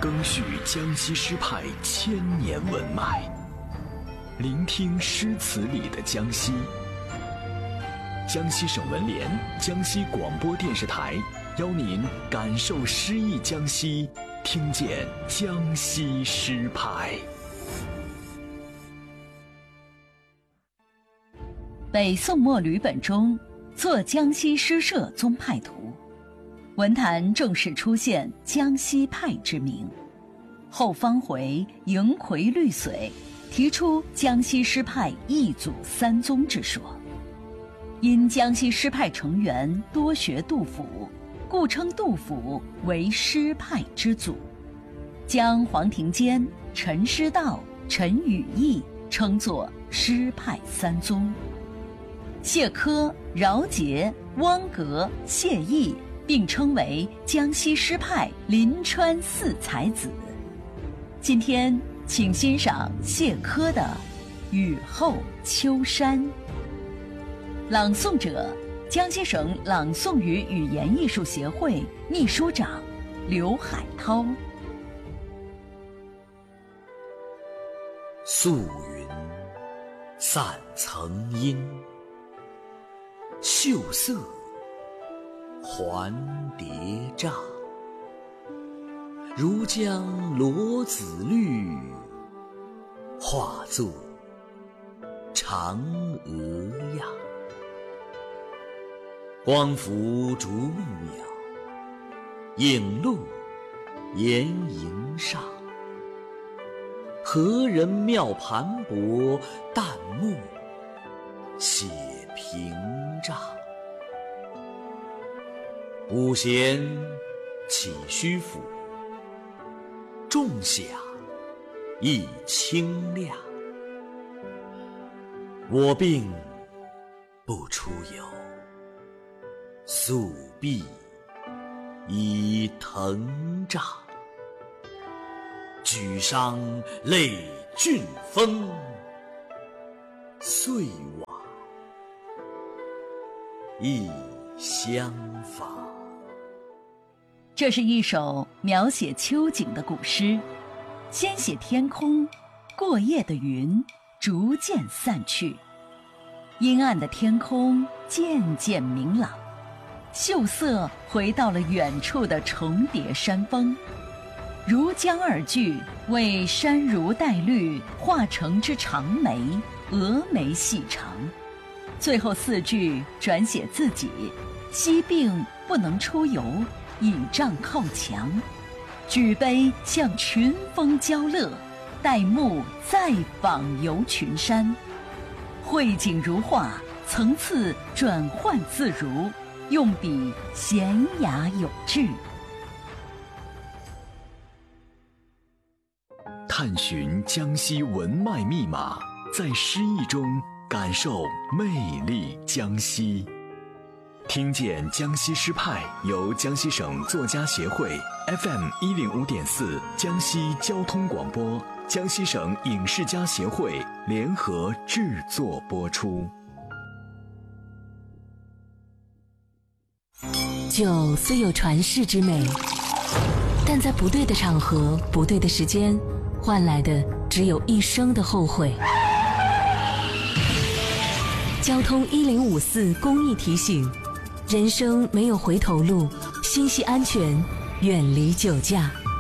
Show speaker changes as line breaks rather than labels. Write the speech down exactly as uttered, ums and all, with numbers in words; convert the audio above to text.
更续江西诗派千年文脉，聆听诗词里的江西。江西省文联、江西广播电视台邀您感受诗意江西，听见江西诗派。
北宋末吕本中作江西诗社宗派图，文坛正式出现江西派之名。后方回迎葵绿髓，提出江西诗派一祖三宗之说。因江西诗派成员多学杜甫，故称杜甫为诗派之祖，将黄庭坚、陈师道、陈与义称作诗派三宗。谢科、饶杰、汪格、谢毅并称为江西诗派临川四才子。今天请欣赏谢科的《雨后秋山》。朗诵者：江西省朗诵与语言艺术协会秘书长刘海涛。
素云散层阴，秀色还叠嶂。如将罗子绿，化作嫦娥样。光伏逐梦鸟，影露岩营上。何人妙盘帛，淡墨写屏障。五弦起虚府，众响亦清亮。我病不出游，素壁以藤帐。举觞泪峻风，岁晚亦相访。
这是一首描写秋景的古诗，先写天空，过夜的云逐渐散去，阴暗的天空渐渐明朗，秀色回到了远处的重叠山峰。如江二句为山如带绿，画成之长眉，峨眉细长。最后四句转写自己，惜病不能出游，倚杖靠墙，举杯向群峰交乐，待目再访游群山。绘景如画，层次转换自如，用笔娴雅有致。
探寻江西文脉密码，在诗意中感受魅力江西。听见江西诗派由江西省作家协会 F M 一零五点四江西交通广播、江西省影视家协会联合制作播出。
酒虽有传世之美，但在不对的场合、不对的时间，换来的只有一生的后悔。交通一零五四公益提醒：人生没有回头路，心系安全，远离酒驾。